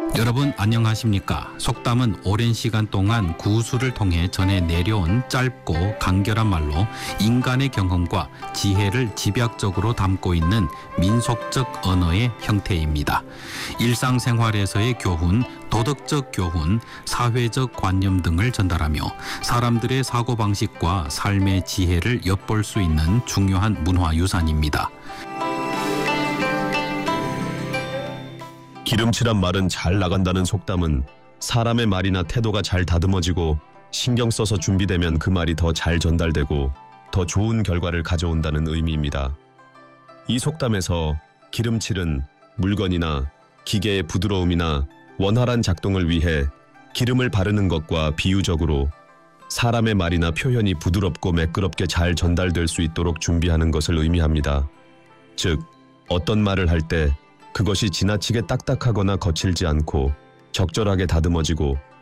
여러분 안녕하십니까? 속담은 오랜 시간 동안 구술을 통해 전해 내려온 짧고 간결한 말로 인간의 경험과 지혜를 집약적으로 담고 있는 민속적 언어의 형태입니다. 일상생활에서의 교훈, 도덕적 교훈, 사회적 관념 등을 전달하며 사람들의 사고방식과 삶의 지혜를 엿볼 수 있는 중요한 문화유산입니다. 기름칠한 말은 잘 나간다는 속담은 사람의 말이나 태도가 잘 다듬어지고 신경 써서 준비되면 그 말이 더 잘 전달되고 더 좋은 결과를 가져온다는 의미입니다. 이 속담에서 기름칠은 물건이나 기계의 부드러움이나 원활한 작동을 위해 기름을 바르는 것과 비유적으로 사람의 말이나 표현이 부드럽고 매끄럽게 잘 전달될 수 있도록 준비하는 것을 의미합니다. 즉, 어떤 말을 할 때 그것이 지나치게 딱딱하거나 거칠지 않고 적절하게 다듬어지고